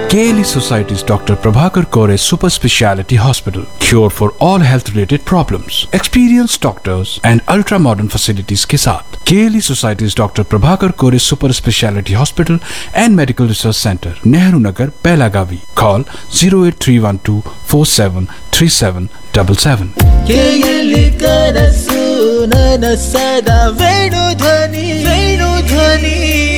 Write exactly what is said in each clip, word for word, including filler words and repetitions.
K L E Society's Doctor Prabhakar Kore Super Speciality Hospital. Cure for all health related problems. Experienced doctors and ultra modern facilities के साथ K L E Society's Doctor Prabhakar Kore Super Speciality Hospital and Medical Research Center, Nehru Nagar, Belagavi. Call zero eight three one two four seven three seven seven seven. K L E ಕನಸು ನನಸದ ವೇಣು ಧ್ವನಿ ವೇಣು ಧ್ವನಿ.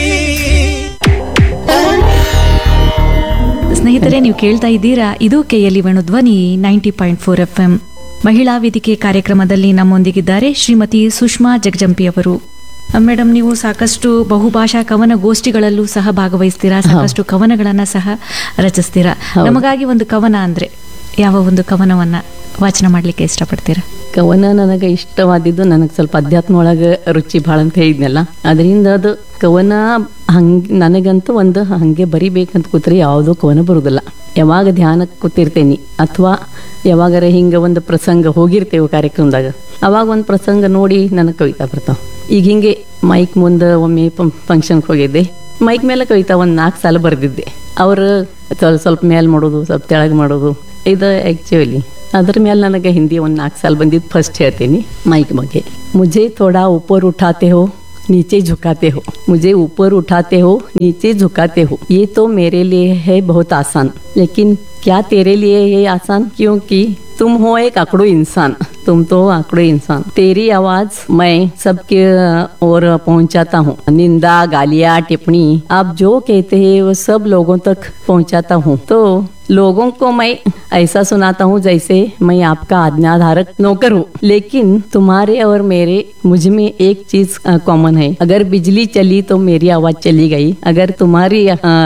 ಸ್ನೇಹಿತರೆ, ನೀವು ಕೇಳ್ತಾ ಇದ್ದೀರಾ, ಇದು KLE Venu ಧ್ವನಿ ninety point four F M. ಮಹಿಳಾ ವೇದಿಕೆ ಕಾರ್ಯಕ್ರಮದಲ್ಲಿ ನಮ್ಮೊಂದಿಗಿದ್ದಾರೆ ಶ್ರೀಮತಿ ಸುಷ್ಮಾ ಜಗಜಂಪಿ ಅವರು. ಮೇಡಮ್, ನೀವು ಸಾಕಷ್ಟು ಬಹುಭಾಷಾ ಕವನ ಗೋಷ್ಠಿಗಳಲ್ಲೂ ಸಹ ಭಾಗವಹಿಸ್ತೀರಾ, ಸಾಕಷ್ಟು ಕವನಗಳನ್ನ ಸಹ ರಚಿಸ್ತೀರಾ. ನಮಗಾಗಿ ಒಂದು ಕವನ ಅಂದ್ರೆ ಯಾವ ಒಂದು ಕವನವನ್ನ ವಾಚನ ಮಾಡ್ಲಿಕ್ಕೆ ಇಷ್ಟಪಡ್ತೀರಾ? ಕವನ ನನಗೆ ಇಷ್ಟವಾದಿದ್ದು, ನನಗೆ ಸ್ವಲ್ಪ ಅಧ್ಯಾತ್ಮ ಒಳಗೆ ರುಚಿ ಭಾಳ ಅಂತ ಹೇಳಿದ್ನಲ್ಲ, ಅದರಿಂದ ಅದು ಕವನ ಹಂಗೆ ನನಗಂತೂ ಒಂದು ಹಾಗೆ ಬರಿಬೇಕಂತ ಕೂತ್ರೆ ಯಾವುದೋ ಕವನ ಬರುವುದಿಲ್ಲ. ಯಾವಾಗ ಧ್ಯಾನಕ್ಕೆ ಕೂತಿರ್ತೇನೆ ಅಥವಾ ಯಾವಾಗಾರ ಹಿಂಗೆ ಒಂದು ಪ್ರಸಂಗ ಹೋಗಿರ್ತೇವೆ ಕಾರ್ಯಕ್ರಮದಾಗ, ಅವಾಗ ಒಂದು ಪ್ರಸಂಗ ನೋಡಿ ನನಗೆ ಕವಿತಾ ಬರ್ತಾವೆ. ಈಗ ಹಿಂಗೆ ಮೈಕ್ ಮುಂದೆ ಒಮ್ಮೆ ಫಂಕ್ಷನ್ಗೆ ಹೋಗಿದ್ದೆ, ಮೈಕ್ ಮೇಲೆ ಕವಿತಾ ಒಂದು ನಾಲ್ಕು ಸಾಲ ಬರೆದಿದ್ದೆ. ಅವರು ಸ್ವಲ್ಪ ಸ್ವಲ್ಪ ಮೇಲೆ ಮಾಡೋದು, ಸ್ವಲ್ಪ ತೆಳಗೆ ಮಾಡೋದು, ಇದು ಆ್ಯಕ್ಚುಲಿ ಅದ್ರ ಮೇಲೆ ನನಗೆ ಹಿಂದಿ ಒಂದು ನಾಲ್ಕು ಸಾಲ ಬಂದಿದ್ದು. ಫಸ್ಟ್ ಹೇಳ್ತೀನಿ ಮೈಕ್ ಬಗ್ಗೆ. ಮುझे थोड़ा ऊपर उठाते हो नीचे झुकाते हो, मुझे ऊपर उठाते हो नीचे झुकाते हो, ये तो मेरे लिए है बहुत आसान, लेकिन क्या तेरे लिए ये आसान? क्योंकि तुम हो एक आंकड़ो इंसान, तुम तो आंकड़ो इंसान. तेरी आवाज मैं सबके ओर पहुंचाता हूँ. निंदा, गालियाँ, टिप्पणी, आप जो कहते हैं वो सब लोगों तक पहुंचाता हूँ. तो लोगों को मैं ऐसा सुनाता हूँ जैसे मैं आपका आज्ञाधारक नौकर हूँ. लेकिन तुम्हारे और मेरे मुझ में एक चीज कॉमन है. अगर बिजली चली तो मेरी आवाज चली गई, अगर तुम्हारी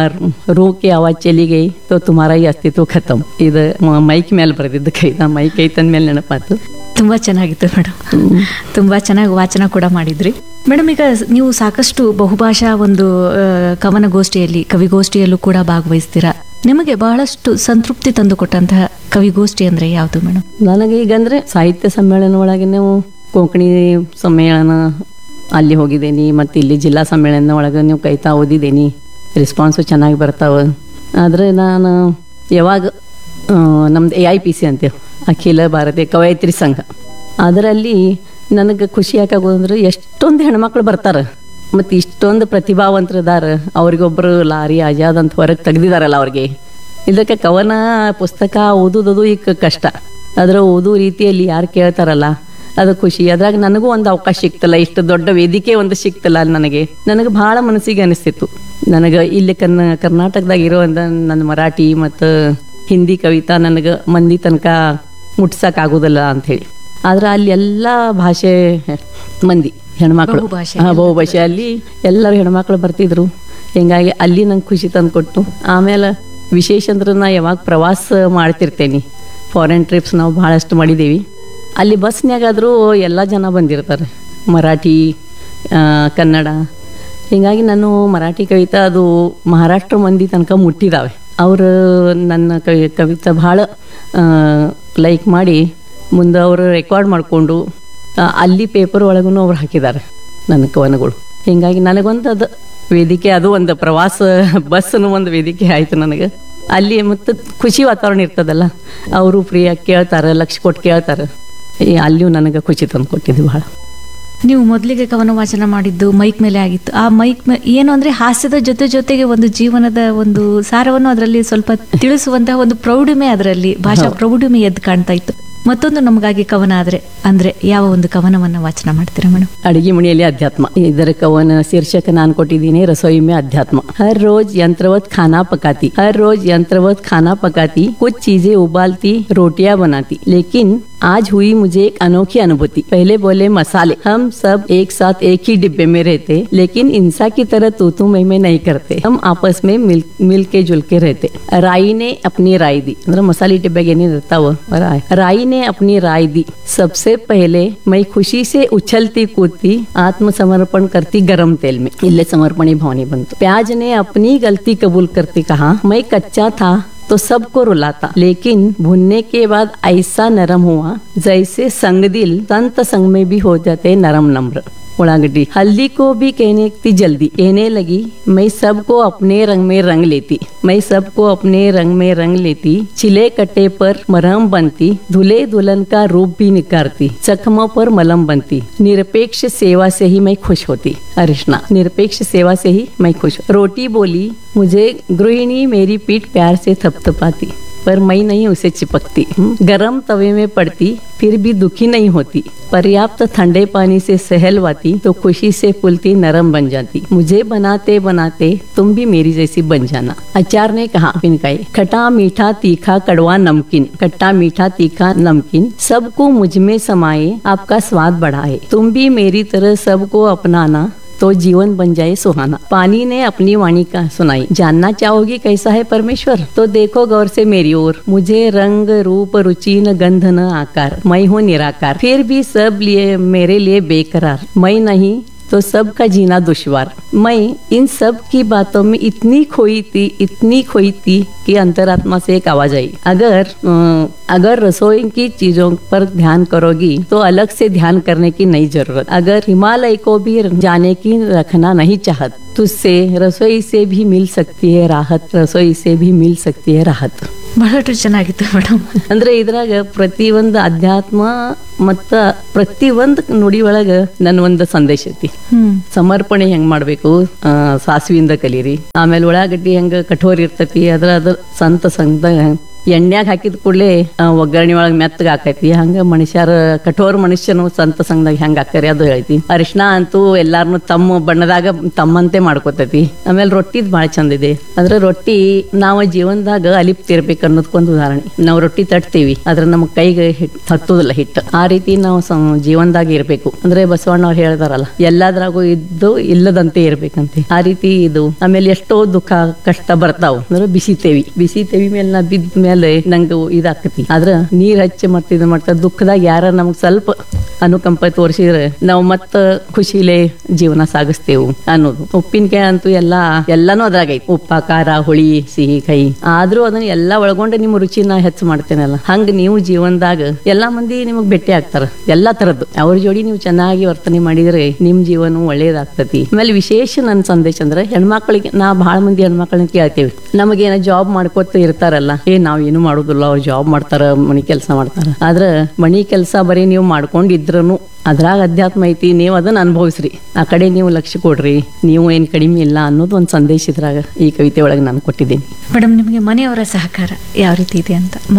रूह की आवाज चली गई तो तुम्हारा ही अस्तित्व खत्म. ಇದು ಮೈಕ್ ಮೇಲೆ ಬರೆದಿದ್ದ ಕೈದ, ಮೈಕ್ ಐತಂದ ಮೇಲೆ ನೆನಪಾತು. ತುಂಬಾ ಚೆನ್ನಾಗಿತ್ತು ಮೇಡಮ್, ತುಂಬಾ ಚೆನ್ನಾಗಿ ವಾಚನ ಕೂಡ ಮಾಡಿದ್ರಿ. ಮೇಡಮ್, ಈಗ ನೀವು ಸಾಕಷ್ಟು ಬಹುಭಾಷಾ ಒಂದು ಕವನಗೋಷ್ಠಿಯಲ್ಲಿ ಕವಿಗೋಷ್ಠಿಯಲ್ಲೂ ಕೂಡ ಭಾಗವಹಿಸ್ತೀರಾ. ನಿಮಗೆ ಬಹಳಷ್ಟು ಸಂತೃಪ್ತಿ ತಂದುಕೊಟ್ಟಂತಹ ಕವಿಗೋಷ್ಠಿ ಅಂದ್ರೆ ಯಾವುದು ಮೇಡಮ್? ನನಗೆ ಈಗಂದ್ರೆ ಸಾಹಿತ್ಯ ಸಮ್ಮೇಳನ ಒಳಗೆ ನಾವು ಕೊಂಕಣಿ ಸಮ್ಮೇಳನ ಅಲ್ಲಿ ಹೋಗಿದ್ದೇನೆ, ಮತ್ತು ಇಲ್ಲಿ ಜಿಲ್ಲಾ ಸಮ್ಮೇಳನ ಒಳಗೆ ನೀವು ಕವಿತಾ ಓದಿದ್ದೇನೆ, ರೆಸ್ಪಾನ್ಸು ಚೆನ್ನಾಗಿ ಬರ್ತಾವೆ. ಆದರೆ ನಾನು ಯಾವಾಗ ನಮ್ದು ಎ ಐ ಪಿ ಸಿ ಅಂತೇವೆ, ಅಖಿಲ ಭಾರತೀಯ ಕವಯಿತ್ರಿ ಸಂಘ, ಅದರಲ್ಲಿ ನನಗೆ ಖುಷಿ ಯಾಕಾಗೋದಂದ್ರೆ ಎಷ್ಟೊಂದು ಹೆಣ್ಮಕ್ಳು ಬರ್ತಾರೆ ಮತ್ತು ಇಷ್ಟೊಂದು ಪ್ರತಿಭಾವಂತರದಾರ. ಅವ್ರಿಗೊಬ್ಬರು ಲಾರಿ ಆಜಾದ್ ಅಂತ ಹೊರಗೆ ತೆಗ್ದಿದಾರಲ್ಲ ಅವ್ರಿಗೆ. ಇದಕ್ಕೆ ಕವನ ಪುಸ್ತಕ ಓದೋದು ಈಗ ಕಷ್ಟ, ಅದರ ಓದೋ ರೀತಿಯಲ್ಲಿ ಯಾರು ಕೇಳ್ತಾರಲ್ಲ ಅದು ಖುಷಿ. ಅದ್ರಾಗ ನನಗೂ ಒಂದು ಅವಕಾಶ ಸಿಕ್ತಲ್ಲ, ಇಷ್ಟು ದೊಡ್ಡ ವೇದಿಕೆ ಒಂದು ಸಿಕ್ತಲ್ಲ ನನಗೆ, ನನಗೆ ಭಾಳ ಮನಸ್ಸಿಗೆ ಅನಿಸ್ತಿತ್ತು. ನನಗೆ ಇಲ್ಲಿ ಕನ್ನ ಕರ್ನಾಟಕದಾಗ ಇರೋ ನನ್ನ ಮರಾಠಿ ಮತ್ತು ಹಿಂದಿ ಕವಿತಾ ನನಗೆ ಮಂದಿ ತನಕ ಮುಟ್ಸಕ್ಕಾಗೋದಿಲ್ಲ ಅಂಥೇಳಿ. ಆದ್ರೆ ಅಲ್ಲಿ ಎಲ್ಲ ಭಾಷೆ ಮಂದಿ ಹೆಣ್ಮಕ್ಳು, ಬಹುಭಾಷೆ ಅಲ್ಲಿ ಎಲ್ಲರೂ ಹೆಣ್ಮಕ್ಳು ಬರ್ತಿದ್ರು. ಹಿಂಗಾಗಿ ಅಲ್ಲಿ ನಂಗೆ ಖುಷಿ ತಂದುಕೊಟ್ಟು. ಆಮೇಲೆ ವಿಶೇಷ ಅಂದ್ರೆ ನಾ ಯಾವಾಗ ಪ್ರವಾಸ ಮಾಡ್ತಿರ್ತೇನೆ, ಫಾರಿನ್ ಟ್ರಿಪ್ಸ್ ನಾವು ಭಾಳಷ್ಟು ಮಾಡಿದ್ದೀವಿ. ಅಲ್ಲಿ ಬಸ್ನ್ಯಾಗಾದರೂ ಎಲ್ಲ ಜನ ಬಂದಿರ್ತಾರೆ, ಮರಾಠಿ, ಕನ್ನಡ. ಹೀಗಾಗಿ ನಾನು ಮರಾಠಿ ಕವಿತಾ ಅದು ಮಹಾರಾಷ್ಟ್ರ ಮಂದಿ ತನಕ ಮುಟ್ಟಿದ್ದಾವೆ. ಅವರು ನನ್ನ ಕವಿ ಕವಿತಾ ಭಾಳ ಲೈಕ್ ಮಾಡಿ ಮುಂದೆ ಅವರು ರೆಕಾರ್ಡ್ ಮಾಡಿಕೊಂಡು ಅಲ್ಲಿ ಪೇಪರ್ ಒಳಗೂ ಅವ್ರು ಹಾಕಿದ್ದಾರೆ ನನ್ನ ಕವನಗಳು. ಹೀಗಾಗಿ ನನಗೊಂದು ಅದು ವೇದಿಕೆ, ಅದು ಒಂದು ಪ್ರವಾಸ ಬಸ್ಸನ್ನು ಒಂದು ವೇದಿಕೆ ಆಯಿತು ನನಗೆ. ಅಲ್ಲಿ ಮತ್ತು ಖುಷಿ ವಾತಾವರಣ ಇರ್ತದಲ್ಲ, ಅವರು ಫ್ರೀಯಾಗಿ ಕೇಳ್ತಾರೆ, ಲಕ್ಷ ಕೊಟ್ಟು ಕೇಳ್ತಾರೆ. ಅಲ್ಲಿಯೂ ನನಗೆ ಖುಷಿ ತಂದು ಕೊಟ್ಟಿದ್ದು ಭಾಳ. ನೀವು ಮೊದಲಿಗೆ ಕವನ ವಾಚನ ಮಾಡಿದ್ದು ಮೈಕ್ ಮೇಲೆ ಆಗಿತ್ತು. ಆ ಮೈಕ್ ಏನು ಅಂದ್ರೆ ಹಾಸ್ಯದ ಜೊತೆ ಜೊತೆಗೆ ಒಂದು ಜೀವನದ ಒಂದು ಸಾರವನ್ನು ಅದರಲ್ಲಿ ಸ್ವಲ್ಪ ತಿಳಿಸುವಂತಹ ಒಂದು ಪ್ರೌಢಿಮೆ, ಅದರಲ್ಲಿ ಭಾಷಾ ಪ್ರೌಢಿಮೆ ಎದ್ದು ಕಾಣ್ತಾ ಇತ್ತು. ಮತ್ತೊಂದು ನಮಗಾಗಿ ಕವನ ಆದ್ರೆ ಅಂದ್ರೆ ಯಾವ ಒಂದು ಕವನವನ್ನ ವಾಚನ ಮಾಡ್ತೀರಾ ಮೇಡಮ್? ಅಡಿಗೆ ಮನೆಯಲ್ಲಿ ಅಧ್ಯಾತ್ಮ. ಇದರ ಕವನ ಶೀರ್ಷಕ ನಾನು ಕೊಟ್ಟಿದ್ದೀನಿ, ರಸೋई में अध्यात्म. हर रोज यंत्रवत खाना पकाती, हर रोज यंत्रवत खाना पकाती, कुछ चीजें उबालती, रोटियां बनाती, लेकिन आज हुई मुझे एक अनोखी अनुभूति. पहले बोले मसाले, हम सब एक साथ एक ही डिब्बे में रहते, लेकिन इंसान की तरह तू तू मैं मैं नहीं करते. हम आपस में मिल मिल के जुल के रहते. राई ने अपनी राय दी, मतलब मसाले डिब्बे के नहीं रहता वो राय. राई ने अपनी राय दी. सबसे पहले मैं खुशी से उछलती कूदती, आत्मसमर्पण करती गरम तेल में. इल्ले समर्पणी भावनी बनतो. प्याज ने अपनी गलती कबूल करती कहा, मैं कच्चा था तो सबको रुलाता, लेकिन भुनने के बाद ऐसा नरम हुआ जैसे संग दिल संत संग में भी हो जाते नरम नम्र. उड़ागड्डी हल्दी को भी कहने की जल्दी कहने लगी मैं सबको अपने रंग में रंग लेती मैं सबको अपने रंग में रंग लेती छिले कट्टे पर मरहम बनती धुले दुल्हन का रूप भी निकारती जख्मों पर मलम बनती निरपेक्ष सेवा से ही मैं खुश होती अरिश्ना निरपेक्ष सेवा से ही मैं खुश रोटी बोली मुझे गृहिणी मेरी पीठ प्यार से थपथपाती पर मैं नहीं उसे चिपकती गरम तवे में पड़ती फिर भी दुखी नहीं होती पर्याप्त ठंडे पानी से सहलवाती तो खुशी से फूलती नरम बन जाती मुझे बनाते बनाते तुम भी मेरी जैसी बन जाना अचार ने कहा पिनकाई खट्टा मीठा तीखा कड़वा नमकीन खट्टा मीठा तीखा नमकीन सबको मुझ में समाये आपका स्वाद बढ़ाए तुम भी मेरी तरह सबको अपनाना तो जीवन बन जाए सुहाना पानी ने अपनी वाणी का सुनाई जानना चाहोगी कैसा है परमेश्वर तो देखो गौर से मेरी ओर मुझे रंग रूप रुचि न गंध न आकार मैं हूँ निराकार फिर भी सब लिए मेरे लिए बेकरार मैं नहीं तो सबका जीना दुश्वार मैं इन सब की बातों में इतनी खोई थी इतनी खोई थी कि अंतरात्मा से एक आवाज आई अगर अगर रसोई की चीजों पर ध्यान करोगी तो अलग से ध्यान करने की नहीं जरूरत अगर हिमालय को भी जाने की रखना नहीं चाहत तुझसे रसोई से भी मिल सकती है राहत रसोई से भी मिल सकती है राहत ಬಹಳಷ್ಟು ಚೆನ್ನಾಗಿತ್ತು ಮೇಡಮ್. ಅಂದ್ರೆ ಇದ್ರಾಗ ಪ್ರತಿ ಒಂದು ಅಧ್ಯಾತ್ಮ ಮತ್ತ ಪ್ರತಿ ಒಂದು ನುಡಿ ಒಳಗ ನನ್ನ ಒಂದು ಸಂದೇಶ ಐತಿ. ಸಮರ್ಪಣೆ ಹೆಂಗ್ ಮಾಡ್ಬೇಕು ಸಾಸಿವಿಂದ ಕಲೀರಿ, ಆಮೇಲೆ ಉಳ್ಳಾಗಡ್ಡಿ ಹೆಂಗ ಕಠೋರ ಇರ್ತೈತಿ ಅದ್ರ ಅದ್ರ ಸಂತ ಸಂತ ಎಣ್ಣ್ಯಾಗ ಹಾಕಿದ ಕೂಡಲೇ ಒಗ್ಗರಣೆ ಒಳಗೆ ಮೆತ್ತಗ ಹಾಕೈತಿ. ಹಂಗ ಮನುಷ್ಯರ ಕಠೋರ ಮನುಷ್ಯನು ಸಂತ ಸಂಘದಾಗ ಹೆಂಗ್ ಹಾಕರಿ ಅದು ಹೇಳ್ತಿ. ಅರಿಶಿನ ಅಂತೂ ಎಲ್ಲಾರನು ತಮ್ಮ ಬಣ್ಣದಾಗ ತಮ್ಮಂತೆ ಮಾಡ್ಕೋತೈತಿ. ಆಮೇಲೆ ರೊಟ್ಟಿದ್ ಬಾಳ ಚಂದ ಇದೆ. ಅದ್ರ ರೊಟ್ಟಿ ನಾವು ಜೀವನದಾಗ ಅಲಿಪ್ತ ಇರ್ಬೇಕು ಅನ್ನೋದಕ್ಕೊಂದು ಉದಾಹರಣೆ. ನಾವು ರೊಟ್ಟಿ ತಟ್ತೀವಿ ಆದ್ರೆ ನಮ್ ಕೈಗೆ ಹತ್ತೋದಿಲ್ಲ ಹಿಟ್ಟು. ಆ ರೀತಿ ನಾವು ಜೀವನದಾಗ ಇರ್ಬೇಕು. ಅಂದ್ರೆ ಬಸವಣ್ಣ ಅವ್ರು ಹೇಳ್ತಾರಲ್ಲ, ಎಲ್ಲಾದ್ರಾಗೂ ಇದ್ದು ಇಲ್ಲದಂತೆ ಇರ್ಬೇಕಂತೆ. ಆ ರೀತಿ ಇದು. ಆಮೇಲೆ ಎಷ್ಟೋ ದುಃಖ ಕಷ್ಟ ಬರ್ತಾವ್ ಅಂದ್ರೆ ಬಿಸಿತೇವಿ ಬಿಸಿತೇವಿ ಮೇಲೆ ನಾ ಬಿದ್ದ ಮೇಲೆ ನಂಗೆ ಇದಾಕತಿ. ಆದ್ರ ನೀರ್ ಹಚ್ಚಿ ಮತ್ತ ಇದು ಮಾಡ್ತಾ ದುಃಖದಾಗ ಯಾರ ನಮ್ಗ್ ಸ್ವಲ್ಪ ಅನುಕಂಪ ತೋರಿಸಿದ್ರೆ ನಾವು ಮತ್ತ ಖುಷಿಲೇ ಜೀವನ ಸಾಗಿಸ್ತೇವು ಅನ್ನೋದು. ಉಪ್ಪಿನಕಾಯಿ ಅಂತೂ ಎಲ್ಲಾ ಎಲ್ಲಾನು ಅದ್ರಾಗೈತಿ. ಉಪ್ಪ ಖಾರ ಹುಳಿ ಸಿಹಿ ಕಹಿ ಆದ್ರೂ ಅದನ್ನ ಎಲ್ಲಾ ಒಳಗೊಂಡೆ ನಿಮ್ ರುಚಿನ ಹೆಚ್ಚು ಮಾಡ್ತೇನಲ್ಲ. ಹಂಗ ನೀವು ಜೀವನದಾಗ ಎಲ್ಲಾ ಮಂದಿ ನಿಮಗ್ ಭೇಟಿ ಆಗ್ತಾರ ಎಲ್ಲಾ ತರದ್ದು. ಅವ್ರ ಜೋಡಿ ನೀವು ಚೆನ್ನಾಗಿ ವರ್ತನೆ ಮಾಡಿದ್ರೆ ನಿಮ್ ಜೀವನ ಒಳ್ಳೇದಾಗ್ತತಿ. ಆಮೇಲೆ ವಿಶೇಷ ನನ್ನ ಸಂದೇಶ ಅಂದ್ರೆ ಹೆಣ್ಮಕ್ಳಿಗೆ ನಾ ಬಹಳ ಮಂದಿ ಹೆಣ್ಮಕ್ಳನ್ನ ಕೇಳ್ತೇವೆ, ನಮಗೇನ ಜಾಬ್ ಮಾಡ್ಕೊತ ಇರ್ತಾರಲ್ಲ, ಏ ನಾವ್ ಏನು ಮಾಡೋದಿಲ್ಲ ಅವ್ರು ಜಾಬ್ ಮಾಡ್ತಾರ ಮನಿ ಕೆಲಸ ಮಾಡ್ತಾರ. ಆದ್ರ ಮನಿ ಕೆಲಸ ಬರೀ ನೀವು ಮಾಡ್ಕೊಂಡಿದ್ರನು ಅದ್ರಾಗ ಅಧ್ಯಾತ್ಮ ಐತಿ, ನೀವು ಅದನ್ನ ಅನುಭವಿಸ್ರಿ. ಆ ಕಡೆ ನೀವು ಲಕ್ಷ್ಯ ಕೊಡ್ರಿ, ನೀವು ಏನ್ ಕಡಿಮೆ ಇಲ್ಲ ಅನ್ನೋದು ಒಂದು ಸಂದೇಶ ಇದ್ರಾಗ ಈ ಕವಿತೆ ಒಳಗೆ ನಾನು ಕೊಟ್ಟಿದ್ದೀನಿ. ಮೇಡಮ್, ನಿಮಗೆ ಮನೆಯವರ ಸಹಕಾರ ಯಾವ ರೀತಿ ಇದೆ ಅಂತ